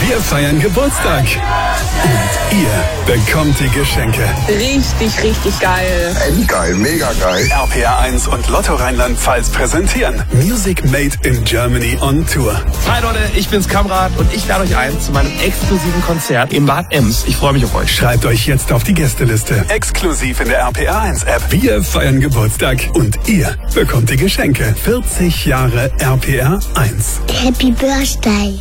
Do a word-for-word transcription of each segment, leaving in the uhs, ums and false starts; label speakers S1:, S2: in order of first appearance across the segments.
S1: Wir feiern Geburtstag. Und ihr bekommt die Geschenke.
S2: Richtig, richtig geil.
S3: Ey, geil, mega geil.
S1: R P R eins und Lotto Rheinland-Pfalz präsentieren Music Made in Germany on Tour.
S4: Hi Leute, ich bin's Kamrat und ich lade euch ein zu meinem exklusiven Konzert im Bad Ems. Ich freue mich auf euch.
S1: Schreibt euch jetzt auf die Gästeliste. Exklusiv in der R P R eins App. Wir feiern Geburtstag und ihr bekommt die Geschenke. vierzig Jahre R P R eins.
S5: Happy Birthday.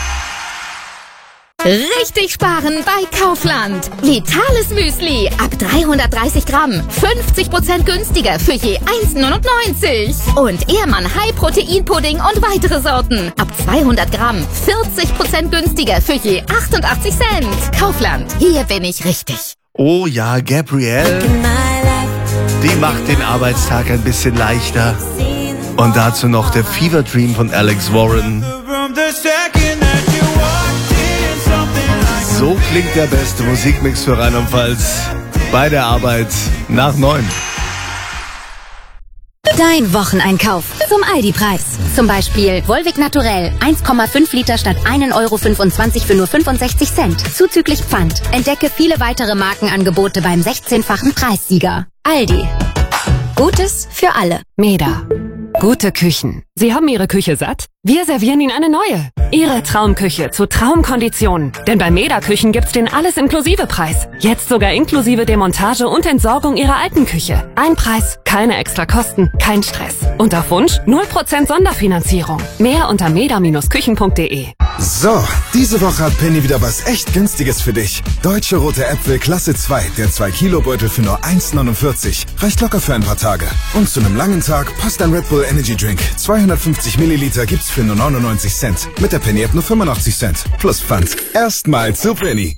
S6: Richtig sparen bei Kaufland. Vitales Müsli ab dreihundertdreißig Gramm. fünfzig Prozent günstiger für je eins neunundneunzig. Und Ehrmann High Protein Pudding und weitere Sorten. Ab zweihundert Gramm. vierzig Prozent günstiger für je achtundachtzig Cent. Kaufland. Hier bin ich richtig.
S7: Oh ja, Gabrielle. Die macht den Arbeitstag ein bisschen leichter. Und dazu noch der Fever Dream von Alex Warren. So klingt der beste Musikmix für Rheinland-Pfalz bei der Arbeit nach neun.
S8: Dein Wocheneinkauf zum Aldi-Preis. Zum Beispiel Volvic Naturell eins Komma fünf Liter statt ein Euro fünfundzwanzig für nur fünfundsechzig Cent. Zuzüglich Pfand. Entdecke viele weitere Markenangebote beim sechzehnfachen Preissieger. Aldi. Gutes für alle.
S9: Meda. Gute Küchen. Sie haben Ihre Küche satt? Wir servieren Ihnen eine neue. Ihre Traumküche zu Traumkonditionen. Denn bei Meda Küchen gibt's den Alles-Inklusive-Preis. Jetzt sogar inklusive Demontage und Entsorgung Ihrer alten Küche. Ein Preis, keine extra Kosten, kein Stress. Und auf Wunsch null Prozent Sonderfinanzierung. Mehr unter meda Bindestrich küchen punkt de.
S10: So, diese Woche hat Penny wieder was echt Günstiges für dich. Deutsche rote Äpfel Klasse zwei, der zwei Kilo Beutel für nur eins neunundvierzig. Reicht locker für ein paar Tage. Und zu einem langen Tag passt ein Red Bull Energy Drink. zweihundertfünfzig Milliliter gibt's für nur neunundneunzig Cent. Mit der Penny App nur fünfundachtzig Cent. Plus Pfand. Erstmal zu Penny.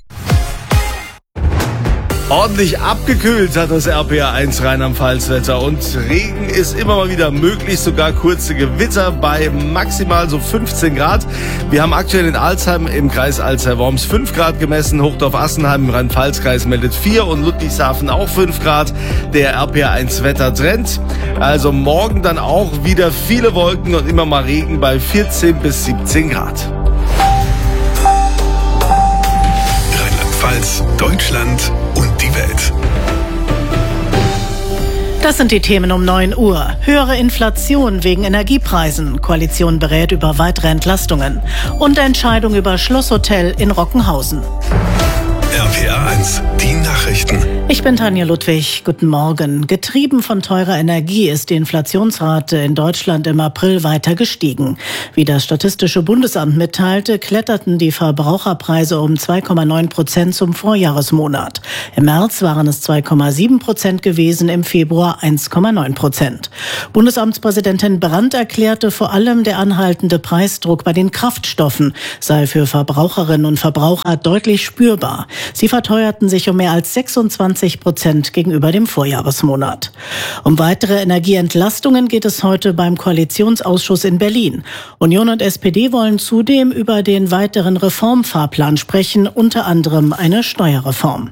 S7: Ordentlich abgekühlt hat das R P R eins Rheinland-Pfalz-Wetter und Regen ist immer mal wieder möglich, sogar kurze Gewitter bei maximal so fünfzehn Grad. Wir haben aktuell in Alzheim im Kreis Alzey-Worms fünf Grad gemessen, Hochdorf-Assenheim im Rhein-Pfalz-Kreis meldet vier und Ludwigshafen auch fünf Grad. Der R P R eins Wettertrend. Also morgen dann auch wieder viele Wolken und immer mal Regen bei vierzehn bis siebzehn Grad.
S1: Rheinland-Pfalz, Deutschland und die Welt.
S11: Das sind die Themen um neun Uhr. Höhere Inflation wegen Energiepreisen. Koalition berät über weitere Entlastungen. Und Entscheidung über Schlosshotel in Rockenhausen.
S1: R P R eins, die Nachrichten.
S11: Ich bin Tanja Ludwig. Guten Morgen. Getrieben von teurer Energie ist die Inflationsrate in Deutschland im April weiter gestiegen. Wie das Statistische Bundesamt mitteilte, kletterten die Verbraucherpreise um zwei Komma neun Prozent zum Vorjahresmonat. Im März waren es zwei Komma sieben Prozent gewesen, im Februar eins Komma neun Prozent. Bundesamtspräsidentin Brandt erklärte, vor allem der anhaltende Preisdruck bei den Kraftstoffen sei für Verbraucherinnen und Verbraucher deutlich spürbar. Sie verteuerten sich um mehr als sechsundzwanzig Prozent gegenüber dem Vorjahresmonat. Um weitere Energieentlastungen geht es heute beim Koalitionsausschuss in Berlin. Union und S P D wollen zudem über den weiteren Reformfahrplan sprechen, unter anderem eine Steuerreform.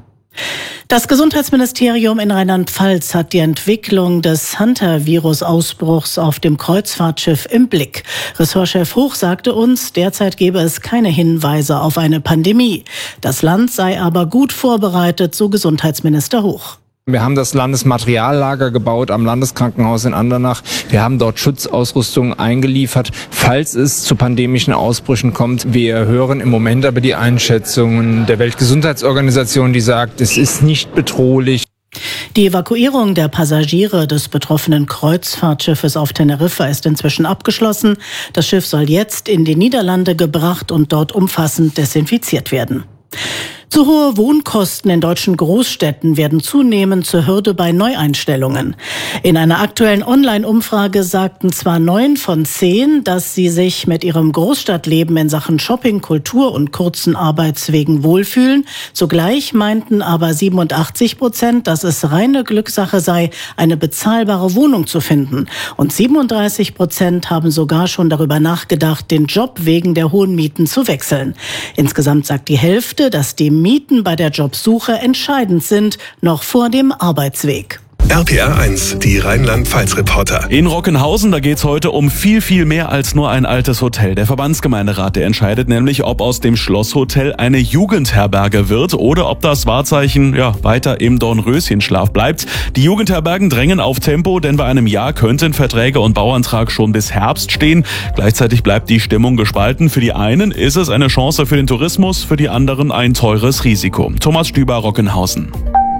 S11: Das Gesundheitsministerium in Rheinland-Pfalz hat die Entwicklung des Hunter-Virus-Ausbruchs auf dem Kreuzfahrtschiff im Blick. Ressortchef Hoch sagte uns, derzeit gebe es keine Hinweise auf eine Pandemie. Das Land sei aber gut vorbereitet, so Gesundheitsminister Hoch.
S12: Wir haben das Landesmateriallager gebaut am Landeskrankenhaus in Andernach. Wir haben dort Schutzausrüstung eingeliefert, falls es zu pandemischen Ausbrüchen kommt. Wir hören im Moment aber die Einschätzungen der Weltgesundheitsorganisation, die sagt, es ist nicht bedrohlich.
S11: Die Evakuierung der Passagiere des betroffenen Kreuzfahrtschiffes auf Teneriffa ist inzwischen abgeschlossen. Das Schiff soll jetzt in die Niederlande gebracht und dort umfassend desinfiziert werden. Zu hohe Wohnkosten in deutschen Großstädten werden zunehmend zur Hürde bei Neueinstellungen. In einer aktuellen Online-Umfrage sagten zwar neun von zehn, dass sie sich mit ihrem Großstadtleben in Sachen Shopping, Kultur und kurzen Arbeitswegen wohlfühlen. Zugleich meinten aber siebenundachtzig Prozent, dass es reine Glückssache sei, eine bezahlbare Wohnung zu finden. Und siebenunddreißig Prozent haben sogar schon darüber nachgedacht, den Job wegen der hohen Mieten zu wechseln. Insgesamt sagt die Hälfte, dass die Mieten bei der Jobsuche entscheidend sind, noch vor dem Arbeitsweg.
S1: R P R eins, die Rheinland-Pfalz-Reporter.
S3: In Rockenhausen, da geht's heute um viel, viel mehr als nur ein altes Hotel. Der Verbandsgemeinderat, der entscheidet nämlich, ob aus dem Schlosshotel eine Jugendherberge wird oder ob das Wahrzeichen ja weiter im Dornröschenschlaf bleibt. Die Jugendherbergen drängen auf Tempo, denn bei einem Ja könnten Verträge und Bauantrag schon bis Herbst stehen. Gleichzeitig bleibt die Stimmung gespalten. Für die einen ist es eine Chance für den Tourismus, für die anderen ein teures Risiko. Thomas Stüber, Rockenhausen.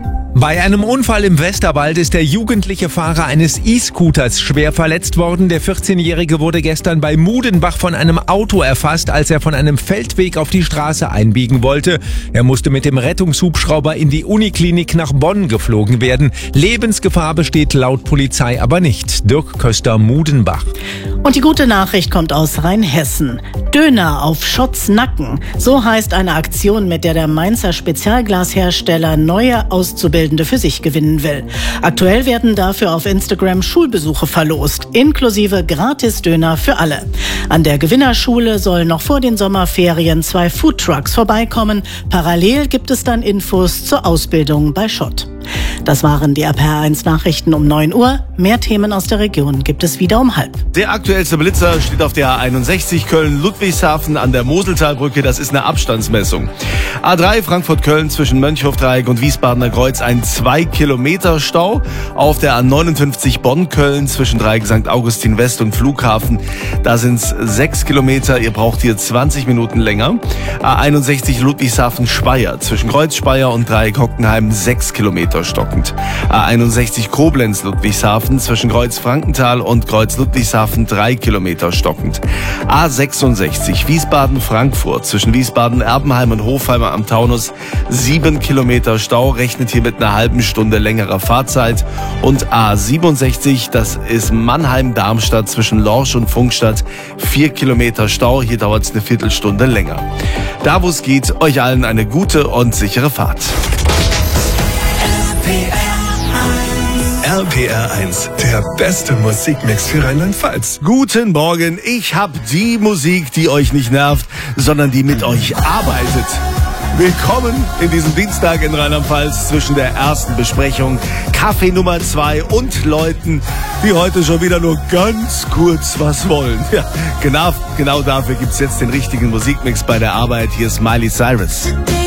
S5: Bei einem Unfall im Westerwald ist der jugendliche Fahrer eines E-Scooters schwer verletzt worden. Der vierzehnjährige wurde gestern bei Mudenbach von einem Auto erfasst, als er von einem Feldweg auf die Straße einbiegen wollte. Er musste mit dem Rettungshubschrauber in die Uniklinik nach Bonn geflogen werden. Lebensgefahr besteht laut Polizei aber nicht. Dirk Köster, Mudenbach.
S11: Und die gute Nachricht kommt aus Rheinhessen. Döner auf Schotts Nacken. So heißt eine Aktion, mit der der Mainzer Spezialglashersteller neue Auszubildende für sich gewinnen will. Aktuell werden dafür auf Instagram Schulbesuche verlost, inklusive Gratis-Döner für alle. An der Gewinnerschule sollen noch vor den Sommerferien zwei Foodtrucks vorbeikommen. Parallel gibt es dann Infos zur Ausbildung bei Schott. Das waren die R P R eins Nachrichten um neun Uhr. Mehr Themen aus der Region gibt es wieder um halb.
S7: Der aktuellste Blitzer steht auf der A einundsechzig Köln-Ludwigshafen an der Moseltalbrücke. Das ist eine Abstandsmessung. A drei Frankfurt-Köln zwischen Mönchhofdreieck und Wiesbadener Kreuz ein zwei Kilometer Stau. Auf der A neunundfünfzig Bonn-Köln zwischen Dreieck Sankt Augustin West und Flughafen. Da sind es sechs Kilometer. Ihr braucht hier zwanzig Minuten länger. A einundsechzig Ludwigshafen-Speyer zwischen Kreuz Speyer und Dreieck Hockenheim sechs Kilometer stockend. A einundsechzig Koblenz-Ludwigshafen zwischen Kreuz Frankenthal und Kreuz Ludwigshafen drei Kilometer stockend. A sechsundsechzig Wiesbaden-Frankfurt zwischen Wiesbaden-Erbenheim und Hofheimer am Taunus sieben Kilometer Stau, rechnet hier mit einer halben Stunde längerer Fahrzeit. Und A siebenundsechzig, das ist Mannheim-Darmstadt zwischen Lorsch und Funkstadt, vier Kilometer Stau, hier dauert es eine Viertelstunde länger. Da wo es geht, euch allen eine gute und sichere Fahrt.
S1: R P R eins, der beste Musikmix für Rheinland-Pfalz.
S7: Guten Morgen, ich hab die Musik, die euch nicht nervt, sondern die mit euch arbeitet. Willkommen in diesem Dienstag in Rheinland-Pfalz zwischen der ersten Besprechung, Kaffee Nummer zwei und Leuten, die heute schon wieder nur ganz kurz was wollen. Ja, genau, genau dafür gibt's jetzt den richtigen Musikmix bei der Arbeit. Hier ist Miley Cyrus.